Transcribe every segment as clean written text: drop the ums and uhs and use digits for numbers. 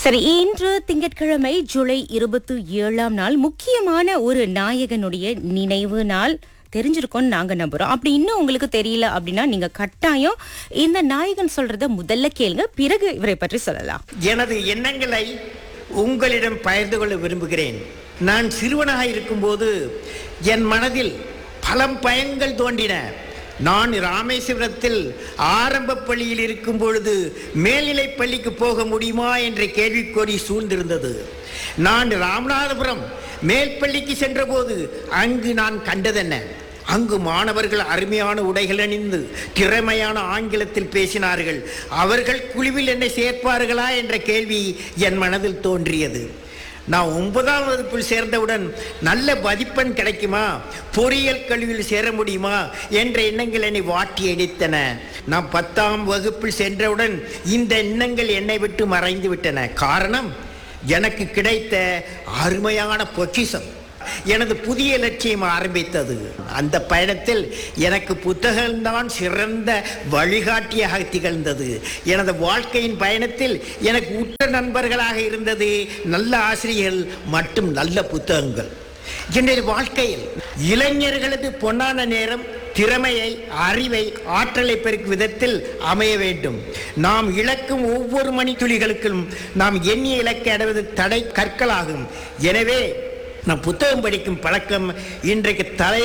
சரி, இன்று திங்கட்கிழமை ஜூலை 27ஆம் நாள் முக்கியமான ஒரு நாயகனுடைய நினைவு நாள். தெரிஞ்சிருக்கோம்னு நாங்க நம்புறோம். அப்படி இன்னும் உங்களுக்கு தெரியல அப்படின்னா நீங்க கட்டாயம் இந்த நாயகன் சொல்றத முதல்ல கேளுங்க, பிறகு இவரை பற்றி சொல்லலாம். எனது எண்ணங்களை உங்களிடம் பகிர்ந்து கொள்ள விரும்புகிறேன். நான் சிறுவனாக இருக்கும்போது என் மனதில் பல பயங்கள் தோன்றின. நான் ராமேஸ்வரத்தில் ஆரம்ப பள்ளியில் இருக்கும் பொழுது மேல்நிலைப் பள்ளிக்கு போக முடியுமா என்ற கேள்விக்கோரி சூழ்ந்திருந்தது. நான் ராமநாதபுரம் மேல் பள்ளிக்கு சென்றபோது அங்கு நான் கண்டதென்ன? அங்கு மாணவர்கள் அருமையான உடைகள் அணிந்து திறமையான ஆங்கிலத்தில் பேசினார்கள். அவர்கள் குழுவில் என்னை சேர்ப்பார்களா என்ற கேள்வி என் மனதில் தோன்றியது. நான் 9ஆம் வகுப்பில் சேர்ந்தவுடன் நல்ல மதிப்பெண் கிடைக்குமா, பொறியியல் கல்வியில் சேர முடியுமா என்ற எண்ணங்கள் என்னை வாட்டி அடித்தன. நான் 10ஆம் வகுப்பில் சென்றவுடன் இந்த எண்ணங்கள் என்னை விட்டு மறைந்து விட்டன. காரணம், எனக்கு கிடைத்த அருமையான பொக்கிஷம். எனது புதிய லட்சியம் ஆரம்பித்தது. அந்த பயணத்தில் எனக்கு புத்தகம்தான் சிறந்த வழிகாட்டியாக திகழ்ந்தது. எனது வாழ்க்கையின் பயணத்தில் எனக்கு உற்ற நண்பர்களாக இருந்தது நல்ல ஆசிரியர்கள் மற்றும் நல்ல புத்தகங்கள். என்னுடைய வாழ்க்கையில் இளைஞர்களது பொன்னான நேரம் திறமையை, அறிவை, ஆற்றலை பெருக்கும் விதத்தில் அமைய வேண்டும். நாம் இழக்கும் ஒவ்வொரு மணித்துளிகளுக்கும் நாம் எண்ணிய இலக்கை அடைவது தடை கற்களாகும். எனவே நம் புத்தகம் படிக்கும் பழக்கம் இன்றைக்கு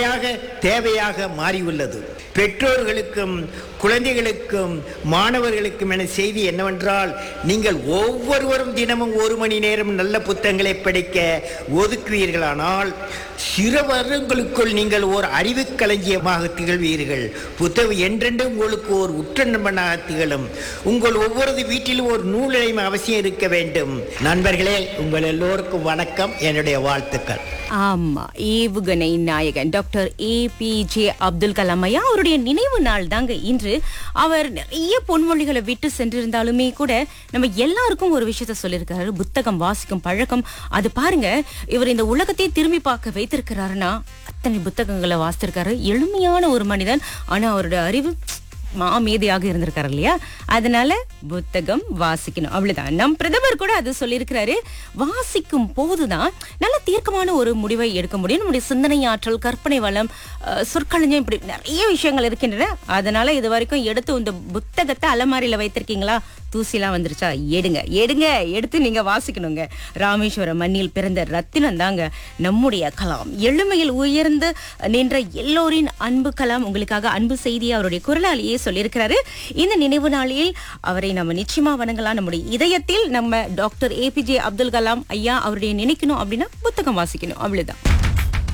தேவையாக மாறியுள்ளது. பெற்றோர்களுக்கும் குழந்தைகளுக்கும் மாணவர்களுக்கும் என செய்தி என்னவென்றால், நீங்கள் ஒவ்வொருவரும் தினமும் 1 மணி நேரம் நல்ல புத்தகங்களை படிக்க ஒதுக்குவீர்களானால் சிறு வருடங்களுக்குள் நீங்கள் ஓர் அறிவு களஞ்சியமாக திகழ்வீர்கள். புத்தகம் என்றென்றும் உங்களுக்கு ஒரு உற்ற நண்பனாக திகழும். உங்கள் ஒவ்வொரு வீட்டிலும் ஒரு நூலிலையும் அவசியம் இருக்க வேண்டும். நண்பர்களே, உங்கள் எல்லோருக்கும் வணக்கம், என்னுடைய வாழ்த்துக்கள். ஆமா, ஏவுகணை நாயகன் டாக்டர் APJ அப்துல் கலாம் ஐயா அவருடைய நினைவு நாள் தாங்க இன்று. அவர் நிறைய பொன்மொழிகளை விட்டு சென்றிருந்தாலுமே கூட நம்ம எல்லாருக்கும் ஒரு விஷயத்த சொல்லியிருக்காரு, புத்தகம் வாசிக்கும் பழக்கம். அது பாருங்க, இவர் இந்த உலகத்தை திரும்பி பார்க்க வைத்திருக்கிறாருன்னா அத்தனை புத்தகங்களை வாசித்திருக்காரு. எளிமையான ஒரு மனிதன், ஆனா அவருடைய அறிவு மாமேதையாக இருந்திருக்காரு இல்லையா? அதனால புத்தகம் வாசிக்கணும், அவ்வளவுதான். நம் பிரதமர் கூட அது சொல்லியிருக்கிறாரு. வாசிக்கும் போதுதான் நல்ல தீர்க்கமான ஒரு முடிவை எடுக்க முடியும். நம்முடைய சிந்தனை ஆற்றல், கற்பனை வளம், சொற்களஞ்சியம், இப்படி நிறைய விஷயங்கள் இருக்கின்றன. அதனால இது வரைக்கும் எடுத்து இந்த புத்தகத்தை அலமாரியில வைத்திருக்கீங்களா? தூசிலாம் வந்துருச்சா? எடுங்க எடுத்து நீங்க வாசிக்கணுங்க. ராமேஸ்வரம் மண்ணில் பிறந்த ரத்தினம் தாங்க நம்முடைய கலாம். எளிமையில் உயர்ந்து நின்ற எல்லோரின் அன்பு கலாம் உங்களுக்காக அன்பு செய்தி அவருடைய குரலாலேயே சொல்லியிருக்கிறாரு. இந்த நினைவு நாளில் அவரை நம்ம நிச்சயமா வணங்கலாம். நம்முடைய இதயத்தில் நம்ம டாக்டர் APJ அப்துல் கலாம் ஐயா அவருடைய நினைக்கணும் அப்படின்னா புத்தகம் வாசிக்கணும், அவ்வளவுதான்.